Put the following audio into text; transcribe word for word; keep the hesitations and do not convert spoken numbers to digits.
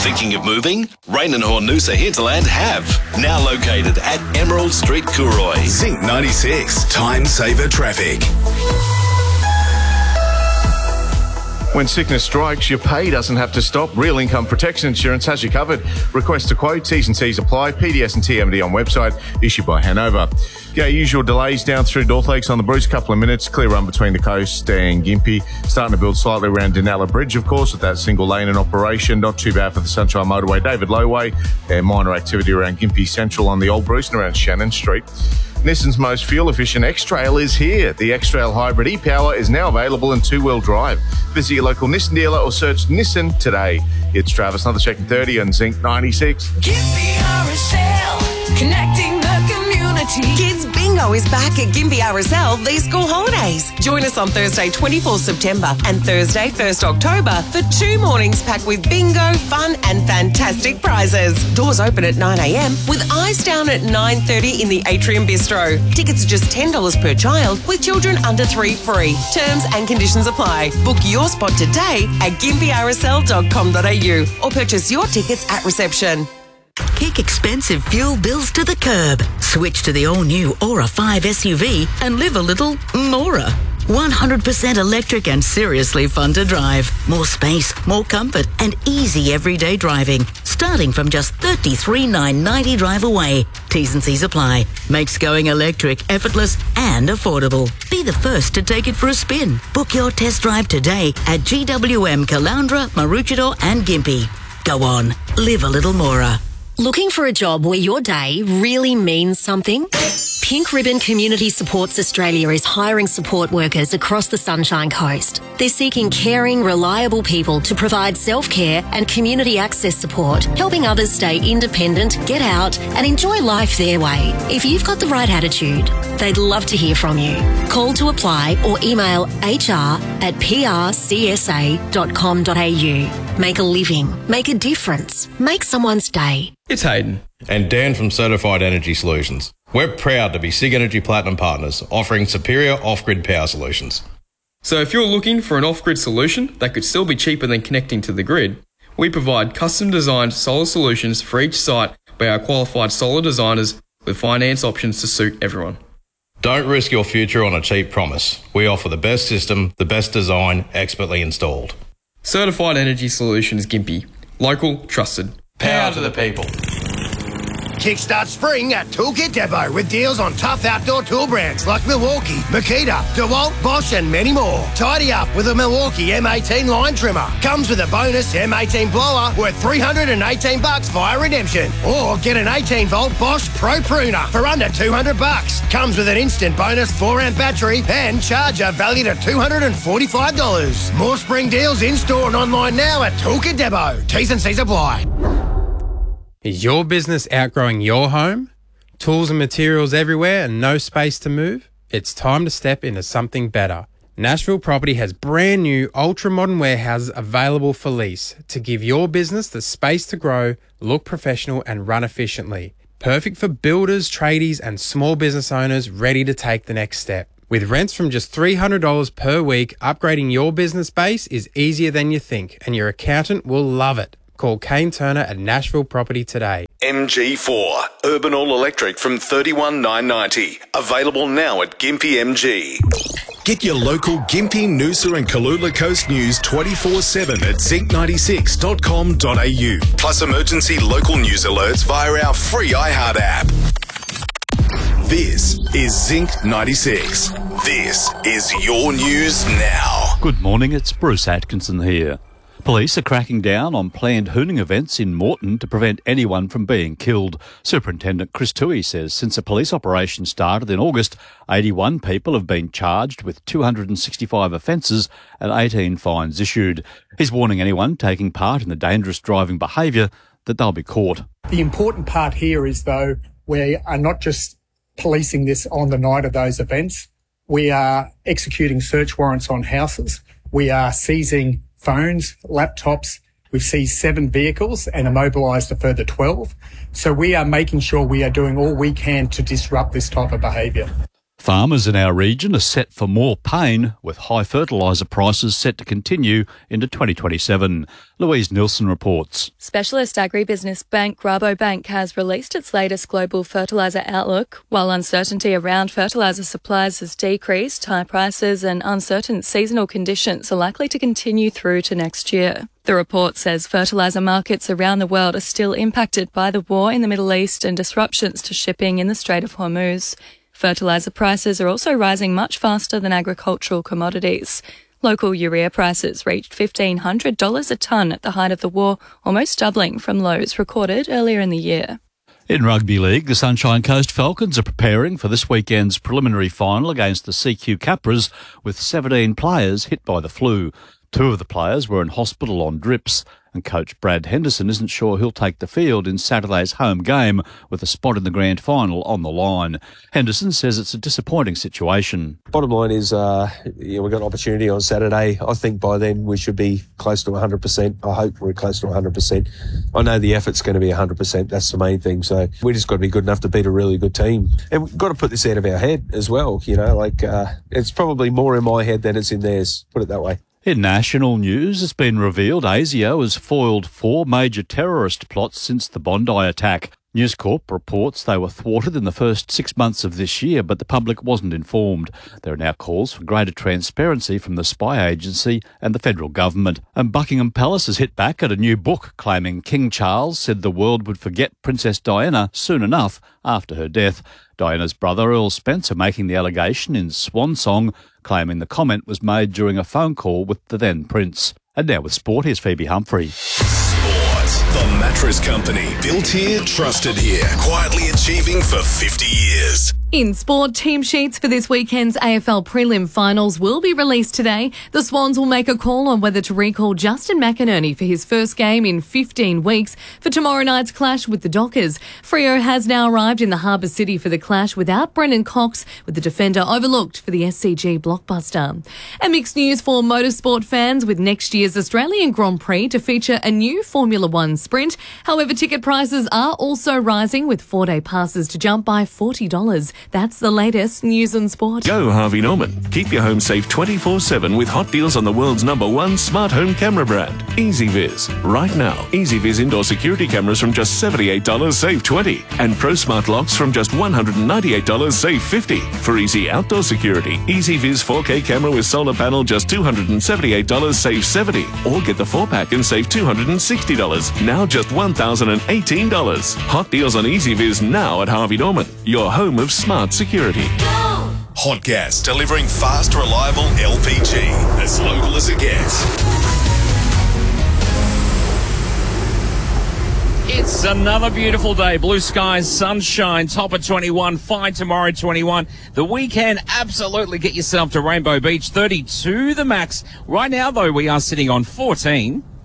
Thinking of moving? Rain and Hornusa Hinterland have. Now located at Emerald Street, Cooroy. Zinc ninety-six, time saver traffic. When sickness strikes, your pay doesn't have to stop. Real Income Protection Insurance has you covered. Request a quote, T's and C's apply. P D S and T M D on website, issued by Hanover. Yeah, usual delays down through North Lakes on the Bruce, couple of minutes. Clear run between the coast and Gympie. Starting to build slightly around Denella Bridge, of course, with that single lane in operation. Not too bad for the Sunshine Motorway. David Lowway, and minor activity around Gympie Central on the Old Bruce and around Shannon Street. Nissan's most fuel-efficient X-Trail is here. The X-Trail Hybrid e-Power is now available in two-wheel drive. Visit your local Nissan dealer or search Nissan today. It's Travis, another checking thirty on Zinc ninety-six. Gympie R S L, connecting the community. Kids Bingo is back at Gympie R S L these school holidays. Join us on Thursday, twenty-fourth September and Thursday, first October for two mornings packed with bingo, fun and fantastic prizes. Doors open at nine a.m. with eyes down at nine thirty in the Atrium Bistro. Tickets are just ten dollars per child with children under three free. Terms and conditions apply. Book your spot today at gympie r s l dot com dot a u or purchase your tickets at reception. Kick expensive fuel bills to the curb. Switch to the all-new Aura five S U V and live a little Mora. one hundred percent electric and seriously fun to drive. More space, more comfort and easy everyday driving. Starting from just thirty-three thousand nine hundred ninety drive away. T's and C's apply. Makes going electric effortless and affordable. Be the first to take it for a spin. Book your test drive today at G W M Caloundra, Maroochydore and Gympie. Go on, live a little Mora. Looking for a job where your day really means something? Pink Ribbon Community Supports Australia is hiring support workers across the Sunshine Coast. They're seeking caring, reliable people to provide self-care and community access support, helping others stay independent, get out and enjoy life their way. If you've got the right attitude, they'd love to hear from you. Call to apply or email h r at p r c s a dot com dot a u. Make a living, make a difference, make someone's day. It's Hayden. And Dan from Certified Energy Solutions. We're proud to be SIG Energy Platinum partners, offering superior off-grid power solutions. So if you're looking for an off-grid solution that could still be cheaper than connecting to the grid, we provide custom-designed solar solutions for each site by our qualified solar designers with finance options to suit everyone. Don't risk your future on a cheap promise. We offer the best system, the best design, expertly installed. Certified Energy Solutions Gympie. Local, trusted. Power to the people. Kickstart spring at Toolkit Depot with deals on tough outdoor tool brands like Milwaukee, Makita, DeWalt, Bosch and many more. Tidy up with a Milwaukee M eighteen line trimmer. Comes with a bonus M eighteen blower worth three hundred eighteen bucks via redemption. Or get an eighteen volt Bosch Pro Pruner for under two hundred bucks. Comes with an instant bonus four amp battery and charger valued at two hundred forty-five dollars. More spring deals in store and online now at Toolkit Depot. T's and C's apply. Is your business outgrowing your home? Tools and materials everywhere and no space to move? It's time to step into something better. Nashville Property has brand new ultra-modern warehouses available for lease to give your business the space to grow, look professional and run efficiently. Perfect for builders, tradies and small business owners ready to take the next step. With rents from just three hundred dollars per week, upgrading your business base is easier than you think and your accountant will love it. Call Kane Turner at Nashville Property today. M G four, Urban All Electric from thirty-one thousand nine hundred ninety. Available now at Gympie M G. Get your local Gympie, Noosa and Kalula Coast news twenty-four seven at zinc ninety-six dot com dot a u. Plus emergency local news alerts via our free iHeart app. This is Zinc ninety-six. This is your news now. Good morning, it's Bruce Atkinson here. Police are cracking down on planned hooning events in Moreton to prevent anyone from being killed. Superintendent Chris Toohey says since a police operation started in August, eighty-one people have been charged with two hundred sixty-five offences and eighteen fines issued. He's warning anyone taking part in the dangerous driving behaviour that they'll be caught. The important part here is, though, we are not just policing this on the night of those events. We are executing search warrants on houses. We are seizing phones, laptops. We've seized seven vehicles and immobilised a further twelve. So we are making sure we are doing all we can to disrupt this type of behaviour. Farmers in our region are set for more pain, with high fertiliser prices set to continue into twenty twenty-seven. Louise Nilsson reports. Specialist agribusiness bank Rabobank has released its latest global fertiliser outlook. While uncertainty around fertiliser supplies has decreased, high prices and uncertain seasonal conditions are likely to continue through to next year. The report says fertiliser markets around the world are still impacted by the war in the Middle East and disruptions to shipping in the Strait of Hormuz. Fertiliser prices are also rising much faster than agricultural commodities. Local urea prices reached fifteen hundred dollars a tonne at the height of the war, almost doubling from lows recorded earlier in the year. In Rugby League, the Sunshine Coast Falcons are preparing for this weekend's preliminary final against the C Q Capras, with seventeen players hit by the flu. Two of the players were in hospital on drips, and coach Brad Henderson isn't sure he'll take the field in Saturday's home game with a spot in the grand final on the line. Henderson says it's a disappointing situation. Bottom line is, uh, yeah, we've got an opportunity on Saturday. I think by then we should be close to one hundred percent. I hope we're close to one hundred percent. I know the effort's going to be one hundred percent. That's the main thing. So we just got to be good enough to beat a really good team. And we've got to put this out of our head as well. You know, like uh, it's probably more in my head than it's in theirs. Put it that way. In national news, it's been revealed ASIO has foiled four major terrorist plots since the Bondi attack. News Corp reports they were thwarted in the first six months of this year, but the public wasn't informed. There are now calls for greater transparency from the spy agency and the federal government. And Buckingham Palace has hit back at a new book claiming King Charles said the world would forget Princess Diana soon enough after her death. Diana's brother Earl Spencer making the allegation in Swan Song, claiming the comment was made during a phone call with the then Prince. And now with sport, here's Phoebe Humphrey. The Mattress Company. Built here, trusted here. Quietly achieving for fifty years. In sport, team sheets for this weekend's A F L prelim finals will be released today. The Swans will make a call on whether to recall Justin McInerney for his first game in fifteen weeks for tomorrow night's clash with the Dockers. Freo has now arrived in the Harbour City for the clash without Brendan Cox, with the defender overlooked for the S C G blockbuster. And mixed news for motorsport fans, with next year's Australian Grand Prix to feature a new Formula One sprint. However, ticket prices are also rising, with four-day passes to jump by forty dollars. That's the latest news and sport. Go Harvey Norman. Keep your home safe twenty-four seven with hot deals on the world's number one smart home camera brand, EasyViz. Right now, EasyViz indoor security cameras from just seventy-eight dollars, save twenty dollars. And Pro Smart locks from just one hundred ninety-eight dollars, save fifty dollars. For easy outdoor security, EasyViz four K camera with solar panel, just two hundred seventy-eight dollars, save seventy dollars. Or get the four pack and save two hundred sixty dollars. Now just one thousand eighteen dollars. Hot deals on EasyViz now at Harvey Norman, your home of smart security. Hot Gas, delivering fast, reliable L P G. As local as it gets. It's another beautiful day. Blue skies, sunshine, top of twenty-one, fine tomorrow twenty-one. The weekend, absolutely get yourself to Rainbow Beach, thirty-two the max. Right now, though, we are sitting on fourteen.